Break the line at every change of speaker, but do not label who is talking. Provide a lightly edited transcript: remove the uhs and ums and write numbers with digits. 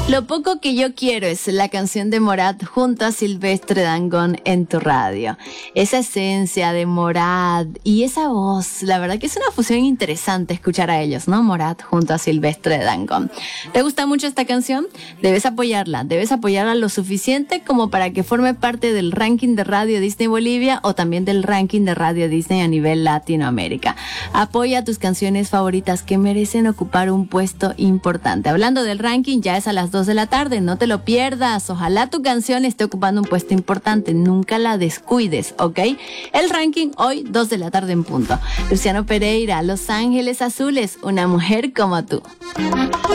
Lo poco que yo quiero es la canción de Morat junto a Silvestre Dangond en tu radio. Esa esencia de Morat y esa voz, la verdad que es una fusión interesante escuchar a ellos, ¿no? Morat junto a Silvestre Dangond. ¿Te gusta mucho esta canción? Debes apoyarla lo suficiente como para que forme parte del ranking de Radio Disney Bolivia o también del ranking de Radio Disney a nivel Latinoamérica. Apoya tus canciones favoritas que merecen ocupar un puesto importante. Hablando del ranking, ya es a las 2 de la tarde, no te lo pierdas. Ojalá tu canción esté ocupando un puesto importante, nunca la descuides, ¿ok? El ranking hoy, 2 de la tarde en punto. Luciano Pereira, Los Ángeles Azules, una mujer como tú.